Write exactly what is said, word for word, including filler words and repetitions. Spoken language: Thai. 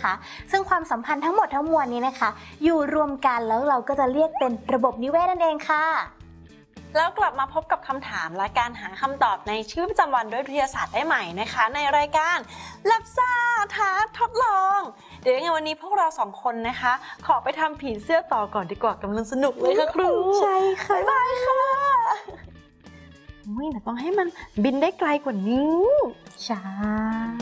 นะคะซึ่งความสัมพันธ์ทั้งหมดทั้งมวลนี้นะคะอยู่รวมกันแล้วเราก็จะเรียกเป็นระบบนิเวศนั่นเองค่ะแล้วกลับมาพบกับคำถามและการหาคำตอบในชีวิตประจำวันด้วยวิทยาศาสตร์ได้ใหม่นะคะในรายการลับซ่าท้าทดลองเดี๋ยวยังไงวันนี้พวกเราสองคนนะคะขอไปทำผีเสื้อต่อก่อนดีกว่ากำลังสนุกเลยค่ะครูใช่ค่ะบ๊ายบายค่ะอุ้ยแต่ต้องให้มันบินได้ไกลกว่านี้ใช่